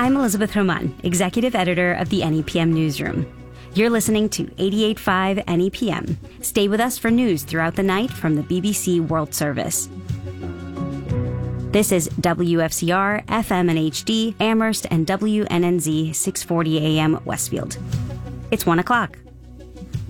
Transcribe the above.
I'm Elizabeth Roman, Executive Editor of the NEPM Newsroom. You're listening to 88.5 NEPM. Stay with us for news throughout the night from the BBC World Service. This is WFCR, FM and HD, Amherst, and WNNZ 640 AM Westfield. It's 1 o'clock.